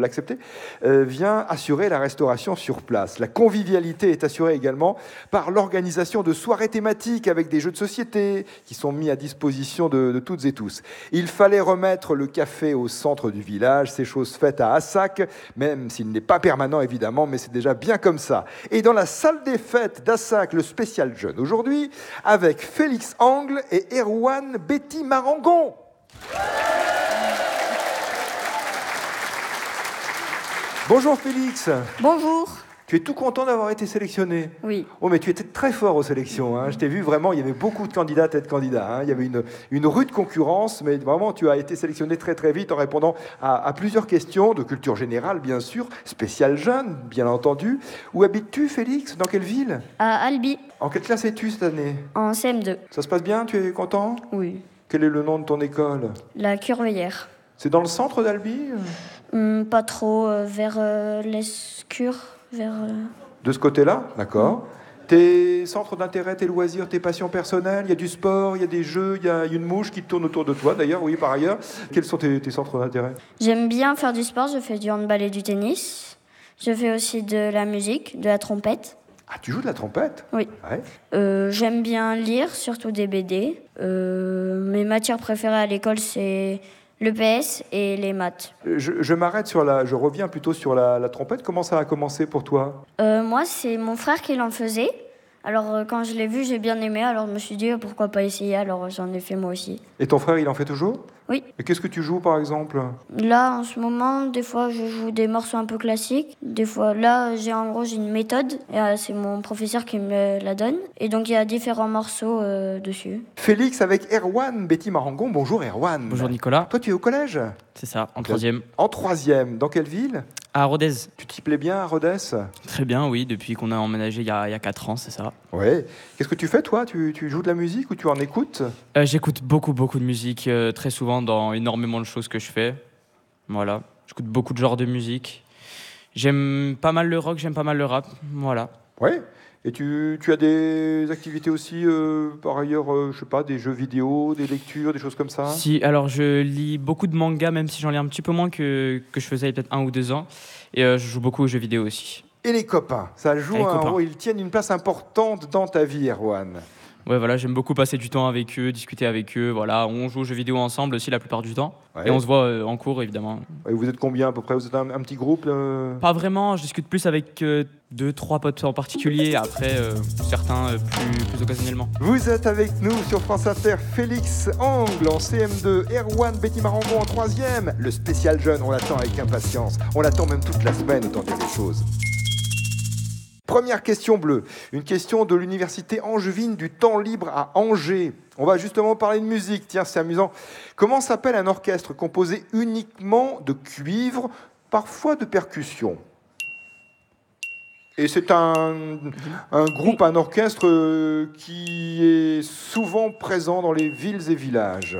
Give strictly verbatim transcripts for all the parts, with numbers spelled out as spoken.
l'acceptez, euh, vient assurer la restauration sur place. La convivialité est assurée également par l'organisation de soirées thématiques avec des jeux de société qui sont mis à disposition de, de toutes et tous. Il fallait remettre le café au centre du village, c'est chose faite à Assac, même s'il n'est pas permanent évidemment, mais c'est déjà bien comme ça. Et dans la salle des fêtes d'Assac, le spécial jeune aujourd'hui, avec Félix Angle et Erwan Betty Marangon. Bonjour Félix. Bonjour. Tu es tout content d'avoir été sélectionné? Oui. Oh, mais tu étais très fort aux sélections. Hein. Je t'ai vu vraiment, il y avait beaucoup de candidates et de candidats. Hein. Il y avait une, une rude concurrence, mais vraiment, tu as été sélectionné très très vite en répondant à, à plusieurs questions de culture générale, bien sûr, spécial jeune, bien entendu. Où habites-tu, Félix? Dans quelle ville? À Albi. En quelle classe es-tu cette année? En C M deux. Ça se passe bien? Tu es content? Oui. Quel est le nom de ton école? La Curveillère. C'est dans le centre d'Albi? Hum, pas trop, euh, vers euh, l'Escure, vers... Euh... De ce côté-là? D'accord. Mmh. Tes centres d'intérêt, tes loisirs, tes passions personnelles, il y a du sport, il y a des jeux, il y a une mouche qui tourne autour de toi, d'ailleurs, oui, par ailleurs. Quels sont tes, tes centres d'intérêt? J'aime bien faire du sport, je fais du handball et du tennis. Je fais aussi de la musique, de la trompette. Ah, tu joues de la trompette? Oui. Ouais. Euh, j'aime bien lire, surtout des B D. Euh, mes matières préférées à l'école, c'est le P S et les maths. Je, je m'arrête sur la... Je reviens plutôt sur la, la trompette. Comment ça a commencé pour toi? euh, Moi, c'est mon frère qui l'en faisait. Alors, euh, quand je l'ai vu, j'ai bien aimé. Alors, je me suis dit, euh, pourquoi pas essayer? Alors, j'en ai fait moi aussi. Et ton frère, il en fait toujours? Oui. Et qu'est-ce que tu joues, par exemple? Là, en ce moment, des fois, je joue des morceaux un peu classiques. Des fois, là, j'ai en gros, j'ai une méthode. Et euh, c'est mon professeur qui me la donne. Et donc, il y a différents morceaux euh, dessus. Félix avec Erwan Betty Marangon. Bonjour, Erwan. Bonjour, Nicolas. Toi, tu es au collège? C'est ça, en troisième. En troisième. Dans quelle ville? À Rodez. Tu t'y plais bien à Rodez? Très bien, oui, depuis qu'on a emménagé il y a, il y a quatre ans, c'est ça. Ouais. Qu'est-ce que tu fais, toi? tu, tu joues de la musique ou tu en écoutes? euh, J'écoute beaucoup, beaucoup de musique, euh, très souvent dans énormément de choses que je fais. Voilà. J'écoute beaucoup de genres de musique. J'aime pas mal le rock, j'aime pas mal le rap. Voilà. Ouais. Et tu, tu as des activités aussi, euh, par ailleurs, euh, je sais pas, des jeux vidéo, des lectures, des choses comme ça? Si, alors je lis beaucoup de mangas, même si j'en lis un petit peu moins que, que je faisais il y a peut-être un ou deux ans. Et euh, je joue beaucoup aux jeux vidéo aussi. Et les copains, ça joue les un copains. rôle, ils tiennent une place importante dans ta vie, Erwan. Ouais, voilà, j'aime beaucoup passer du temps avec eux, discuter avec eux. Voilà, on joue aux jeux vidéo ensemble aussi la plupart du temps. Ouais. Et on se voit euh, en cours, évidemment. Et vous êtes combien à peu près? Vous êtes un, un petit groupe euh... Pas vraiment, je discute plus avec euh, deux, trois potes en particulier. Après, euh, certains euh, plus, plus occasionnellement. Vous êtes avec nous sur France Inter, Félix Angle en C M deux, Erwan Betty Marangon en troisième. Le spécial jeune, on l'attend avec impatience. On l'attend même toute la semaine, autant dire les choses. Première question bleue, une question de l'université angevine du temps libre à Angers. On va justement parler de musique, tiens c'est amusant. Comment s'appelle un orchestre composé uniquement de cuivre, parfois de percussion? Et c'est un, un groupe, un orchestre qui est souvent présent dans les villes et villages.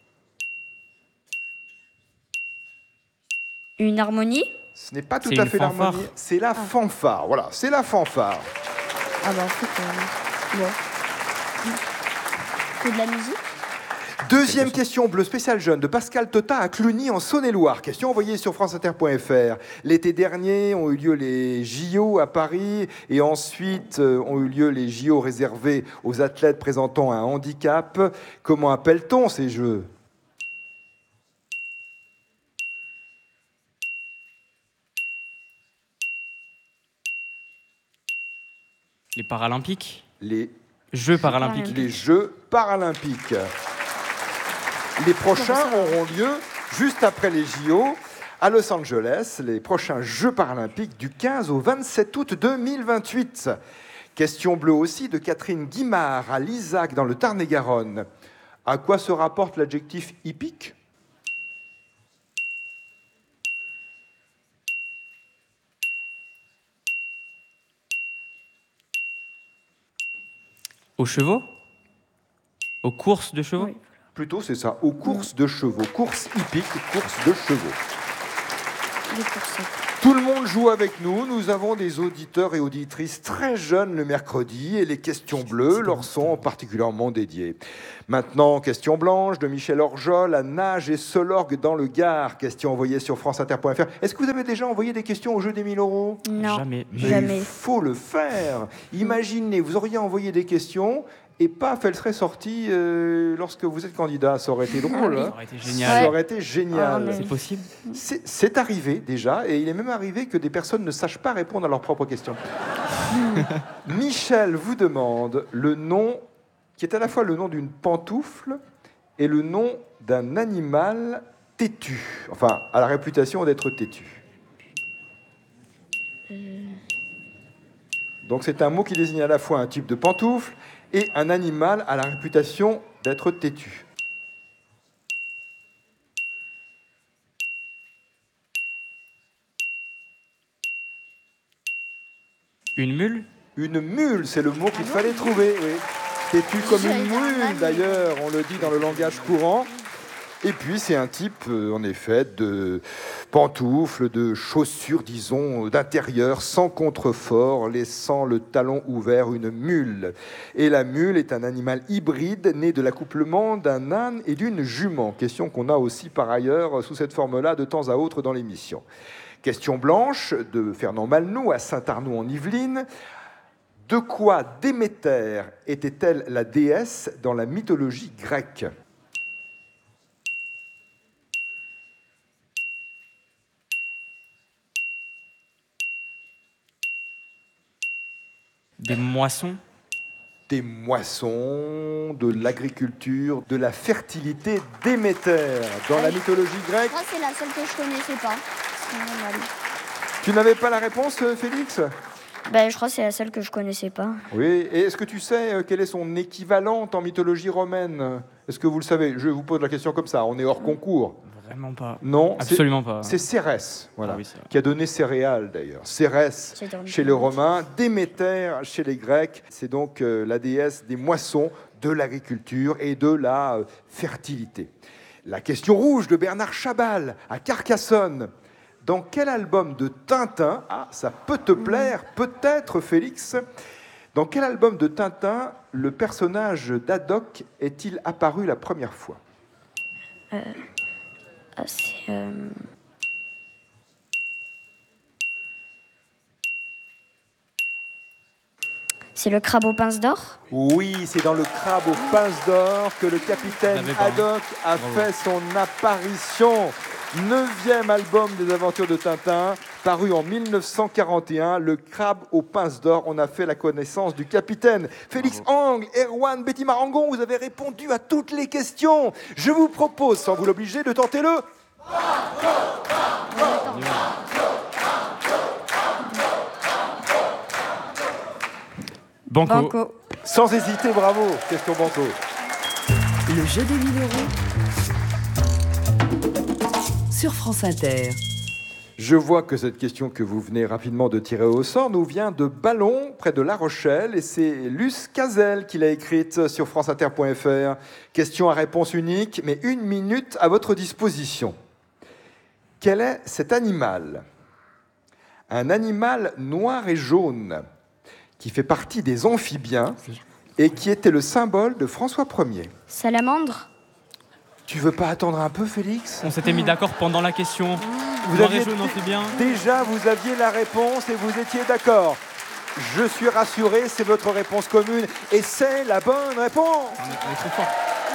Une harmonie? Ce n'est pas tout C'est à une fait fanfare. l'harmonie, c'est la Ah. fanfare. Voilà, c'est la fanfare. Ah bah, en fait, euh, bon. C'est de la musique? Deuxième question bleue spéciale jeune de Pascal Tota à Cluny en Saône-et-Loire. Question envoyée sur franceinter point f r. L'été dernier ont eu lieu les J O à Paris et ensuite euh, ont eu lieu les J O réservés aux athlètes présentant un handicap. Comment appelle-t-on ces Jeux? Les Paralympiques. Les, Jeux Paralympiques. Paralympiques. les Jeux paralympiques. Les prochains auront lieu juste après les J O à Los Angeles, les prochains Jeux paralympiques du quinze au vingt-sept août deux mille vingt-huit. Question bleue aussi de Catherine Guimard à Lisac dans le Tarn-et-Garonne. À quoi se rapporte l'adjectif hippique? Aux chevaux? Aux courses de chevaux? Oui. Plutôt, c'est ça, aux courses de chevaux. Course hippique, course de chevaux. Les courses. Tout le monde joue avec nous. Nous avons des auditeurs et auditrices très jeunes le mercredi et les questions bleues leur sont particulièrement dédiées. Maintenant, question blanche de Michel Orjol à Nage et Solorgue dans le Gard. Question envoyée sur franceinter point fr. Est-ce que vous avez déjà envoyé des questions au jeu des mille euros? Non, Jamais. jamais. Il faut le faire. Imaginez, vous auriez envoyé des questions et paf, elle serait sortie euh, lorsque vous êtes candidat. Ça aurait été drôle. Ça Hein, aurait été génial. ça aurait été génial. Ah, mais- C'est possible? C'est c'est arrivé déjà, et il est même arrivé que des personnes ne sachent pas répondre à leurs propres questions. Michel vous demande le nom, qui est à la fois le nom d'une pantoufle et le nom d'un animal têtu, enfin, à la réputation d'être têtu. Donc c'est un mot qui désigne à la fois un type de pantoufle et un animal à la réputation d'être têtu. Une mule? Une mule, c'est le mot qu'il fallait trouver, oui. Têtu comme une mule, d'ailleurs, on le dit dans le langage courant. Et puis, c'est un type, euh, en effet, de pantoufles, de chaussures, disons, d'intérieur, sans contrefort, laissant le talon ouvert, une mule. Et la mule est un animal hybride, né de l'accouplement d'un âne et d'une jument. Question qu'on a aussi, par ailleurs, sous cette forme-là, de temps à autre dans l'émission. Question blanche de Fernand Malnoux à Saint-Arnoux en Yvelines. De quoi Déméter était-elle la déesse dans la mythologie grecque? Des moissons? Des moissons, de l'agriculture, de la fertilité. Déméter dans la mythologie grecque. Moi, c'est la seule que je connaissais pas. C'est normal. Tu n'avais pas la réponse, Félix? Ben, je crois que c'est la seule que je connaissais pas. Oui, et est-ce que tu sais euh, quel est son équivalent en mythologie romaine? Est-ce que vous le savez? Je vous pose la question comme ça, on est hors concours. Vraiment pas. Non, c'est- Absolument pas. c'est Cérès, voilà, Ah oui, c'est vrai. qui a donné céréales d'ailleurs. Cérès C'est dans le chez les mythologie. Romains, Déméter chez les Grecs, c'est donc euh, la déesse des moissons, de l'agriculture et de la euh, fertilité. La question rouge de Bernard Chabal à Carcassonne. Dans quel album de Tintin, ah, ça peut te plaire, peut-être Félix, dans quel album de Tintin le personnage d'Haddock est-il apparu la première fois? Ah, c'est. euh, C'est le crabe aux pinces d'or? Oui, c'est dans le Crabe aux pinces d'or que le capitaine Je l'avais pas, hein. Haddock a Bravo. fait son apparition. Neuvième album des aventures de Tintin, paru en mille neuf cent quarante et un, le Crabe aux pinces d'or. On a fait la connaissance du capitaine. Félix Angle, Erwan, Betty Marangon, vous avez répondu à toutes les questions. Je vous propose, sans vous l'obliger, de tenter le... Banco. Banco. Sans hésiter, bravo. Question banco. Le jeu des mille euros sur France Inter. Je vois que cette question que vous venez rapidement de tirer au sort nous vient de Ballon, près de La Rochelle, et c'est Luce Cazel qui l'a écrite sur franceinter point fr. Question à réponse unique, mais une minute à votre disposition. Quel est cet animal? Un animal noir et jaune qui fait partie des amphibiens et qui était le symbole de François Ier. Salamandre? Tu veux pas attendre un peu, Félix? On s'était mis d'accord pendant la question. Vous Noir et aviez jaune, on fait bien. Déjà, vous aviez la réponse et vous étiez d'accord. Je suis rassuré, c'est votre réponse commune et c'est la bonne réponse. On est, on est trop fort.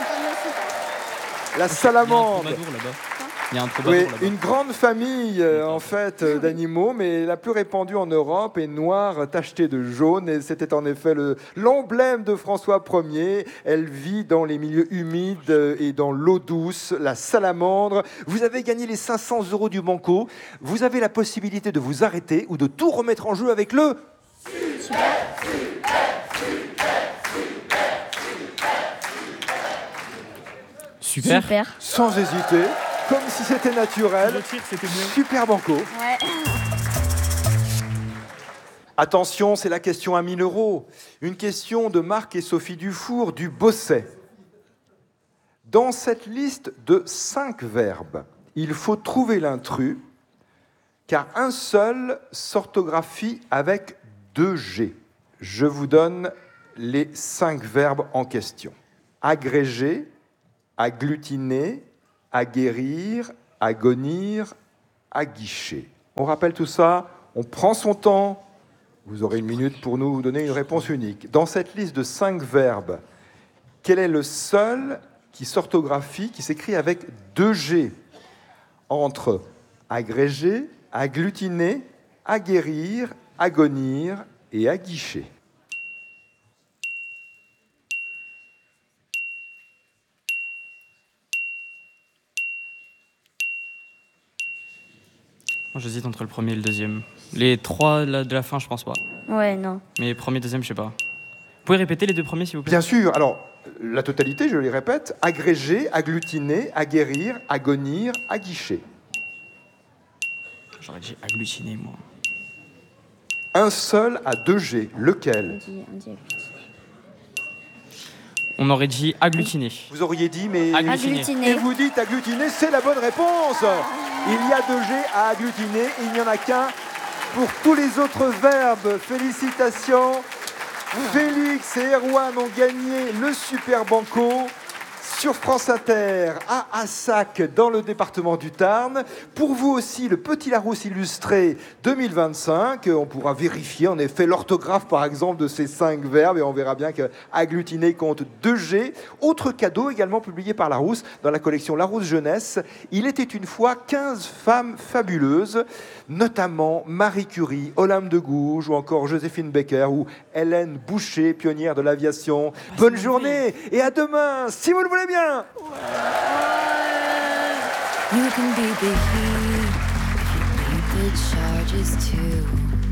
La Il y a un salamandre. troubadour là-bas. Il y a un troubadour Oui, là-bas. une grande famille euh, en fait euh, d'animaux, mais la plus répandue en Europe est noire tachetée de jaune. Et c'était en effet le- l'emblème de François Ier. Elle vit dans les milieux humides euh, et dans l'eau douce, la salamandre. Vous avez gagné les cinq cents euros du banco. Vous avez la possibilité de vous arrêter ou de tout remettre en jeu avec le... Super. Super. Sans hésiter, comme si c'était naturel. Le tir, c'était mieux. Super banco. Ouais. Attention, c'est la question à mille euros. Une question de Marc et Sophie Dufour du Bosset. Dans cette liste de cinq verbes, il faut trouver l'intrus car un seul s'orthographie avec deux G. Je vous donne les cinq verbes en question. Agréger, agglutiner, aguerrir, agonir, aguicher. On rappelle tout ça, on prend son temps. Vous aurez une minute pour nous donner une réponse unique. Dans cette liste de cinq verbes, quel est le seul qui s'orthographie, qui s'écrit avec deux G entre agréger, agglutiner, aguerrir, agonir et aguicher? Moi, j'hésite entre le premier et le deuxième. Les trois de la, de la fin, je pense pas. Ouais, non. Mais premier, deuxième, je sais pas. Vous pouvez répéter les deux premiers, s'il vous plaît? Bien sûr. Alors, la totalité, je les répète. Agréger, agglutiner, aguerrir, agonir, aguicher. J'aurais dit agglutiner, moi. Un seul à deux G. On Lequel? dit, on dit agglutiner. On aurait dit agglutiner. Vous auriez dit, mais... Agglutiner. Et Agglutiner. vous dites agglutiner, c'est la bonne réponse. Il y a deux G à agglutiner, il n'y en a qu'un pour tous les autres verbes. Félicitations. Félix et Erwan ont gagné le Super Banco sur France Inter à Assac dans le département du Tarn. Pour vous aussi, le Petit Larousse illustré deux mille vingt-cinq. On pourra vérifier en effet l'orthographe par exemple de ces cinq verbes et on verra bien que agglutiner compte deux G. Autre cadeau également publié par Larousse dans la collection Larousse Jeunesse. Il était une fois quinze femmes fabuleuses, notamment Marie Curie, Olympe de Gouges ou encore Joséphine Baker ou Hélène Boucher, pionnière de l'aviation. Bonne journée et à demain si vous le voulez bien. You can be the heat if you need the charges too.